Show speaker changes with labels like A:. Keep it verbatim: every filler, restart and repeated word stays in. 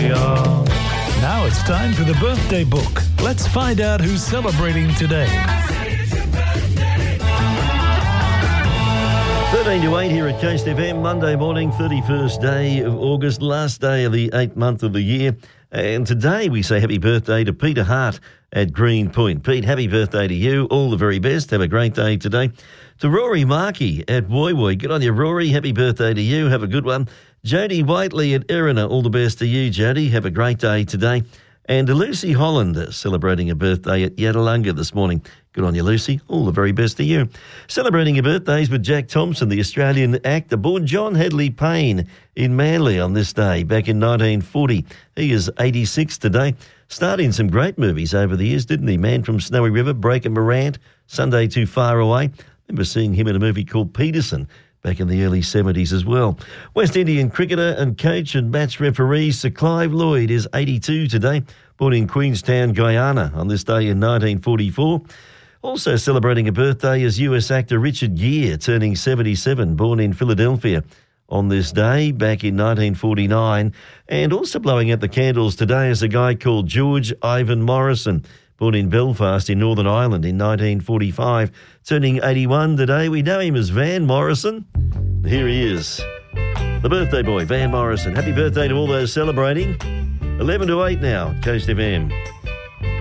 A: we are. Now it's time for the birthday book. Let's find out who's celebrating today.
B: thirteen to eight here at Coast F M, Monday morning, thirty-first day of August, last day of the eighth month of the year. And today we say happy birthday to Peter Hart at Green Point. Pete, happy birthday to you. All the very best. Have a great day today. To Rory Markey at Woy Woy. Good on you, Rory. Happy birthday to you. Have a good one. Jody Whiteley at Erina. All the best to you, Jody. Have a great day today. And to Lucy Holland, celebrating a birthday at Yadalunga this morning. Good on you, Lucy. All the very best to you. Celebrating your birthdays with Jack Thompson, the Australian actor, born John Hedley Payne in Manly on this day back in nineteen forty. He is eighty-six today. Starred in some great movies over the years, didn't he? Man from Snowy River, Breaker Morant, Sunday Too Far Away. I remember seeing him in a movie called Peterson back in the early seventies as well. West Indian cricketer and coach and match referee Sir Clive Lloyd is eighty-two today, born in Queenstown, Guyana on this day in nineteen forty-four. Also celebrating a birthday is U S actor Richard Gere, turning seventy-seven, born in Philadelphia on this day back in nineteen forty-nine. And also blowing out the candles today is a guy called George Ivan Morrison, born in Belfast in Northern Ireland in nineteen forty-five, turning eighty-one today. We know him as Van Morrison. Here he is, the birthday boy, Van Morrison. Happy birthday to all those celebrating. eleven to eight now, Coast F M.